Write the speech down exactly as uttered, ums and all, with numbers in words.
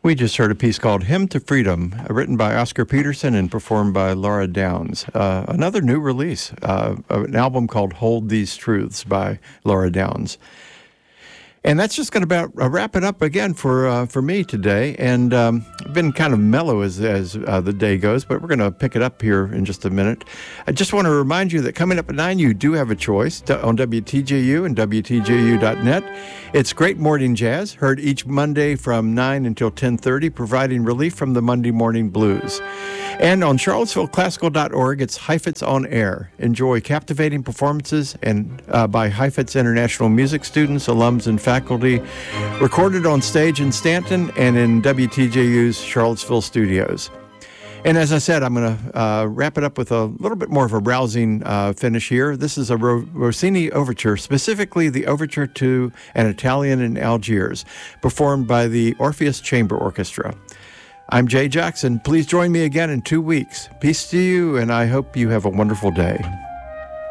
We just heard a piece called Hymn to Freedom, uh, written by Oscar Peterson and performed by Laura Downs. Uh, another new release, uh, an album called Hold These Truths by Laura Downs. And that's just going to about uh, wrap it up again for uh, for me today. And um, I've been kind of mellow as, as uh, the day goes, but we're going to pick it up here in just a minute. I just want to remind you that coming up at nine, you do have a choice to, on W T J U and W T J U dot net. It's Great Morning Jazz, heard each Monday from nine until ten thirty, providing relief from the Monday morning blues. And on Charlottesville Classical dot org, it's Heifetz on Air. Enjoy captivating performances and uh, by Heifetz International music students, alums, and faculty, recorded on stage in Stanton and in W T J U's Charlottesville studios. And as I said, I'm going to uh, wrap it up with a little bit more of a rousing uh, finish here. This is a Ro- Rossini overture, specifically the overture to An Italian in Algiers, performed by the Orpheus Chamber Orchestra. I'm Jay Jackson. Please join me again in two weeks. Peace to you, and I hope you have a wonderful day.